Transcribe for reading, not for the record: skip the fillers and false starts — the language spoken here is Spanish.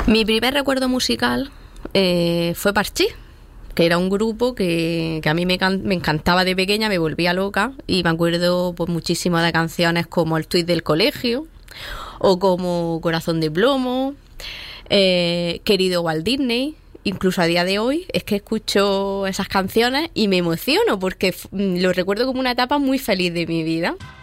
Mi primer recuerdo musical fue Parchís, que era un grupo que a mí me encantaba de pequeña, me volvía loca, y me acuerdo pues muchísimo de canciones como El tuit del colegio o como Corazón de plomo, Querido Walt Disney. Incluso a día de hoy es que escucho esas canciones y me emociono porque lo recuerdo como una etapa muy feliz de mi vida.